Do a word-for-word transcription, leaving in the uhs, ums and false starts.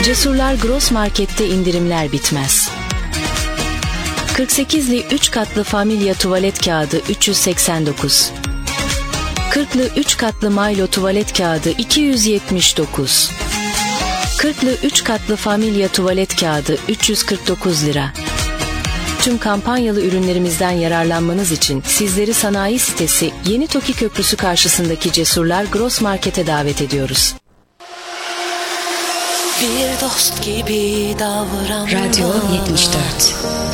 Cesurlar Gross Market'te indirimler bitmez. kırk sekizli üç katlı Familya tuvalet kağıdı üç yüz seksen dokuz. kırklı üç katlı Milo tuvalet kağıdı iki yüz yetmiş dokuz. kırklı üç katlı Familya tuvalet kağıdı üç yüz kırk dokuz lira. Tüm kampanyalı ürünlerimizden yararlanmanız için sizleri sanayi sitesi Yeni Toki Köprüsü karşısındaki Cesurlar Gross Market'e davet ediyoruz. Bir dost gibi davran. Radyo yetmiş dört.